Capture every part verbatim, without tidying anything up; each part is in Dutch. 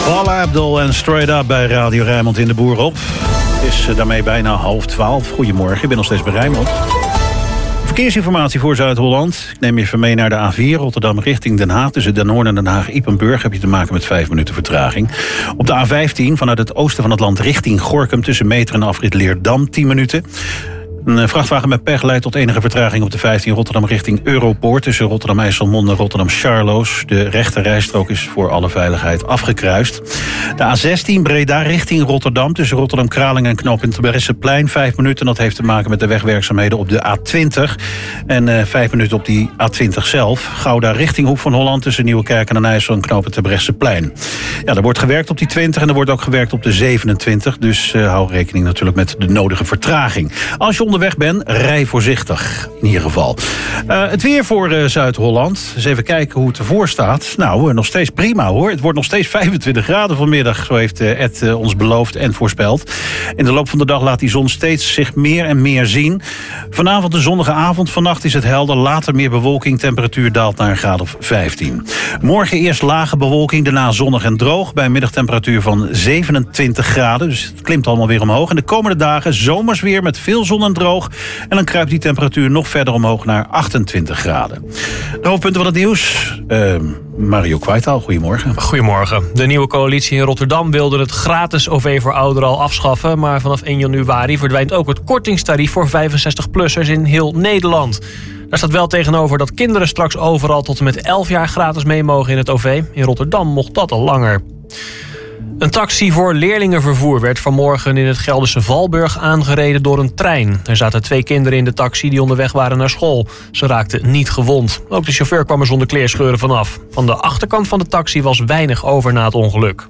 Paula Abdul en Straight Up bij Radio Rijnmond in de Boerop. Het is daarmee bijna half twaalf. Goedemorgen, ik ben nog steeds bij Rijnmond. Verkeersinformatie voor Zuid-Holland. Ik neem je even mee naar de A vier, Rotterdam richting Den Haag. Tussen Den Hoorn en Den Haag-Ipenburg heb je te maken met vijf minuten vertraging. Op de A vijftien vanuit het oosten van het land richting Gorinchem tussen Meter en afrit Leerdam tien minuten. Een vrachtwagen met pech leidt tot enige vertraging op de vijftien Rotterdam richting Europoort. Tussen Rotterdam-IJsselmonde en Rotterdam-Charloes. De rechte rijstrook is voor alle veiligheid afgekruist. De A zestien Breda richting Rotterdam. Tussen Rotterdam-Kralingen en knooppunt Bresseplein. Vijf minuten, dat heeft te maken met de wegwerkzaamheden op de A twintig. En uh, vijf minuten op die A twintig zelf. Gouda richting Hoek van Holland. Tussen Nieuwekerk en IJssel en knooppunt Bresseplein. Ja, er wordt gewerkt op die twintig en er wordt ook gewerkt op de zevenentwintig. Dus uh, hou rekening natuurlijk met de nodige vertraging. Als je onderweg bent, rij voorzichtig. In ieder geval. Uh, het weer voor uh, Zuid-Holland. Eens even kijken hoe het ervoor staat. Nou, uh, nog steeds prima hoor. Het wordt nog steeds vijfentwintig graden vanmiddag. Zo heeft uh, Ed uh, ons beloofd en voorspeld. In de loop van de dag laat die zon steeds zich meer en meer zien. Vanavond een zonnige avond. Vannacht is het helder. Later meer bewolking. Temperatuur daalt naar een graad of vijftien. Morgen eerst lage bewolking. Daarna zonnig en droog. Bij een middagtemperatuur van zevenentwintig graden. Dus het klimt allemaal weer omhoog. En de komende dagen zomers weer met veel zon en droog. En dan kruipt die temperatuur nog verder omhoog naar achtentwintig graden. De hoofdpunten van het nieuws. Uh, Mario Kwijtaal, goedemorgen. Goedemorgen. De nieuwe coalitie in Rotterdam wilde het gratis O V voor ouderen al afschaffen. Maar vanaf één januari verdwijnt ook het kortingstarief voor vijfenzestig-plussers in heel Nederland. Daar staat wel tegenover dat kinderen straks overal tot en met elf jaar gratis mee mogen in het O V. In Rotterdam mocht dat al langer. Een taxi voor leerlingenvervoer werd vanmorgen in het Gelderse Valburg aangereden door een trein. Er zaten twee kinderen in de taxi die onderweg waren naar school. Ze raakten niet gewond. Ook de chauffeur kwam er zonder kleerscheuren vanaf. Van de achterkant van de taxi was weinig over na het ongeluk.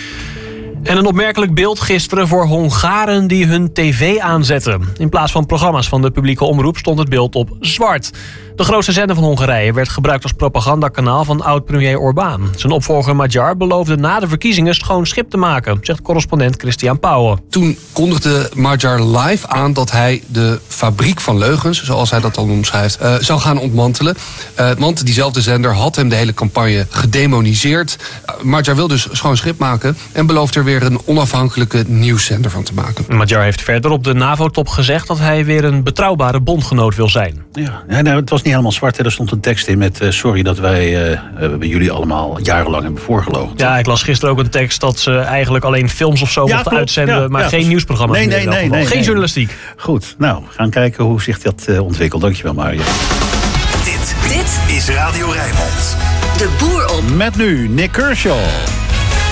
En een opmerkelijk beeld gisteren voor Hongaren die hun tv aanzetten. In plaats van programma's van de publieke omroep stond het beeld op zwart. De grootste zender van Hongarije werd gebruikt als propagandakanaal van oud-premier Orbán. Zijn opvolger Magyar beloofde na de verkiezingen schoon schip te maken, zegt correspondent Christian Pauwen. Toen kondigde Magyar live aan dat hij de fabriek van leugens, zoals hij dat dan omschrijft, uh, zou gaan ontmantelen. Uh, want diezelfde zender had hem de hele campagne gedemoniseerd. Uh, Magyar wil dus schoon schip maken en belooft er weer een onafhankelijke nieuwszender van te maken. Magyar heeft verder op de NAVO-top gezegd dat hij weer een betrouwbare bondgenoot wil zijn. Ja, nee, het was niet helemaal zwart. Hè. Er stond een tekst in met uh, sorry dat wij uh, uh, jullie allemaal jarenlang hebben voorgelogen. Ja, ik las gisteren ook een tekst dat ze eigenlijk alleen films of zo ja, mochten uitzenden, ja, maar ja, geen dus nieuwsprogramma's nee, meer. Nee, nee, nee, geen nee, journalistiek. Goed, nou, we gaan kijken hoe zich dat uh, ontwikkelt. Dankjewel, Mario. Dit, dit is Radio Rijnmond. De Boer op. Met nu Nick Kershaw.